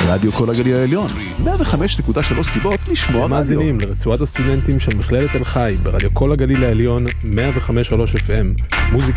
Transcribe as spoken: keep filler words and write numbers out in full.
רדיו כל הגליל העליון, מאה וחמש נקודה שלוש סיבות לשמוע רדיו. מאזינים לרצועת הסטודנטים של מכללת תל חי ברדיו כל הגליל העליון מאה וחמש נקודה שלוש אף אם, מוזיקה